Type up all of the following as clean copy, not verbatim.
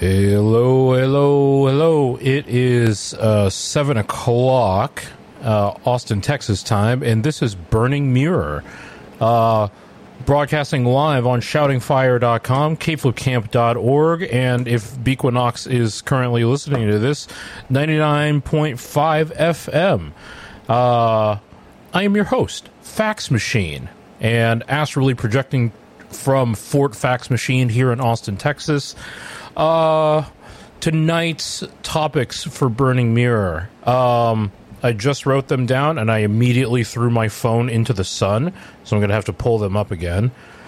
Hello, hello, hello. It is 7 o'clock, Austin, Texas time, and this is Burning Mirror. Broadcasting live on shoutingfire.com, kflipcamp.org, and if Bequinox is currently listening to this, 99.5 FM. I am your host, Fax Machine, and astrally projecting from Fort Fax Machine here in Austin, Texas. Tonight's topics for Burning Mirror. I just wrote them down and I immediately threw my phone into the sun, so I'm going to have to pull them up again.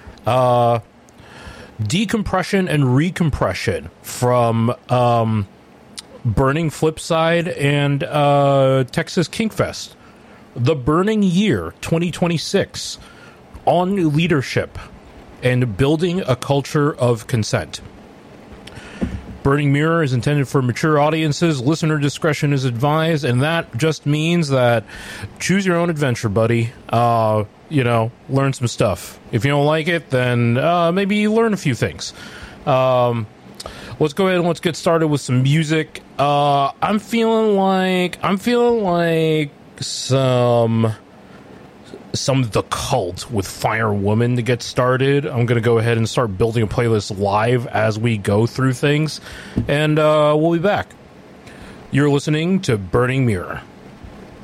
Decompression and recompression from Burning Flipside and Texas Kinkfest. The Burning Year 2026 on leadership and building a culture of consent. Burning Mirror is intended for mature audiences. Listener discretion is advised, and that just means that choose your own adventure, buddy. Learn some stuff. If you don't like it, then maybe learn a few things. Let's go ahead and let's get started with some music. I'm feeling like some The Cult with Fire Woman to get started. I'm going to go ahead and start building a playlist live as we go through things, and we'll be back. You're listening to Burning Mirror.